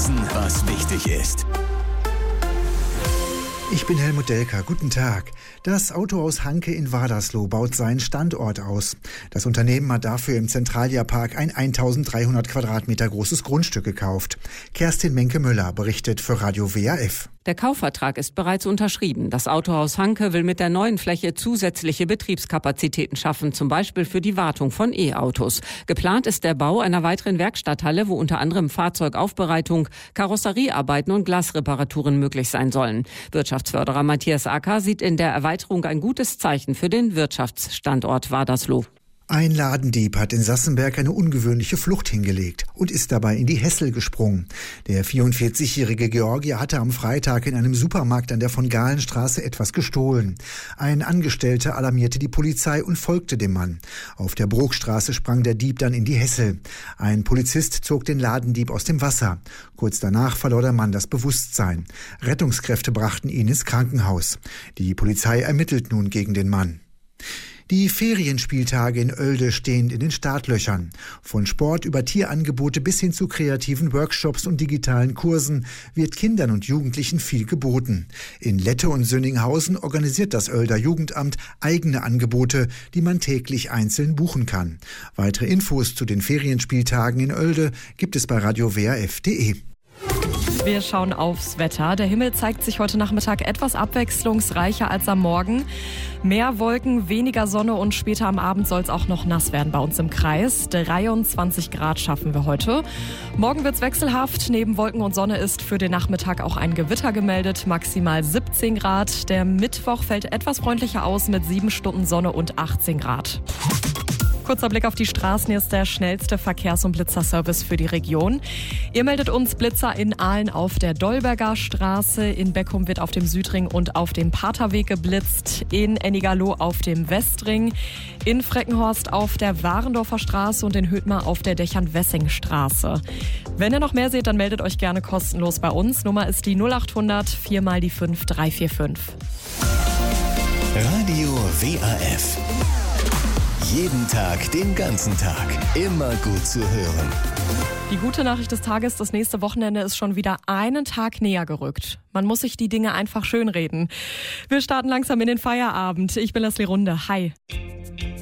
wissen, was wichtig ist. Ich bin Helmut Delker. Guten Tag. Das Autohaus Hanke in Wadersloh baut seinen Standort aus. Das Unternehmen hat dafür im Zentralia-Park ein 1300 Quadratmeter großes Grundstück gekauft. Kerstin Menke-Müller berichtet für Radio WAF. Der Kaufvertrag ist bereits unterschrieben. Das Autohaus Hanke will mit der neuen Fläche zusätzliche Betriebskapazitäten schaffen, zum Beispiel für die Wartung von E-Autos. Geplant ist der Bau einer weiteren Werkstatthalle, wo unter anderem Fahrzeugaufbereitung, Karosseriearbeiten und Glasreparaturen möglich sein sollen. Wirtschaftsförderer Matthias Acker sieht in der Erweiterung ein gutes Zeichen für den Wirtschaftsstandort Wadersloh. Ein Ladendieb hat in Sassenberg eine ungewöhnliche Flucht hingelegt und ist dabei in die Hessel gesprungen. Der 44-jährige Georgier hatte am Freitag in einem Supermarkt an der Von-Galen-Straße etwas gestohlen. Ein Angestellter alarmierte die Polizei und folgte dem Mann. Auf der Bruchstraße sprang der Dieb dann in die Hessel. Ein Polizist zog den Ladendieb aus dem Wasser. Kurz danach verlor der Mann das Bewusstsein. Rettungskräfte brachten ihn ins Krankenhaus. Die Polizei ermittelt nun gegen den Mann. Die Ferienspieltage in Oelde stehen in den Startlöchern. Von Sport über Tierangebote bis hin zu kreativen Workshops und digitalen Kursen wird Kindern und Jugendlichen viel geboten. In Lette und Sönninghausen organisiert das Oelder Jugendamt eigene Angebote, die man täglich einzeln buchen kann. Weitere Infos zu den Ferienspieltagen in Oelde gibt es bei radiowaf.de. Wir schauen aufs Wetter. Der Himmel zeigt sich heute Nachmittag etwas abwechslungsreicher als am Morgen. Mehr Wolken, weniger Sonne und später am Abend soll es auch noch nass werden bei uns im Kreis. 23 Grad schaffen wir heute. Morgen wird es wechselhaft. Neben Wolken und Sonne ist für den Nachmittag auch ein Gewitter gemeldet. Maximal 17 Grad. Der Mittwoch fällt etwas freundlicher aus mit 7 Stunden Sonne und 18 Grad. Kurzer Blick auf die Straßen. Hier ist der schnellste Verkehrs- und Blitzerservice für die Region. Ihr meldet uns Blitzer in Aalen auf der Dolberger Straße. In Beckum wird auf dem Südring und auf dem Paterweg geblitzt. In Ennigerloh auf dem Westring. In Freckenhorst auf der Warendorfer Straße und in Höthmar auf der Dächern-Wessing-Straße. Wenn ihr noch mehr seht, dann meldet euch gerne kostenlos bei uns. Nummer ist die 0800 4 mal die 5 345. Radio WAF. Jeden Tag, den ganzen Tag. Immer gut zu hören. Die gute Nachricht des Tages, das nächste Wochenende ist schon wieder einen Tag näher gerückt. Man muss sich die Dinge einfach schönreden. Wir starten langsam in den Feierabend. Ich bin Leslie Runde. Hi.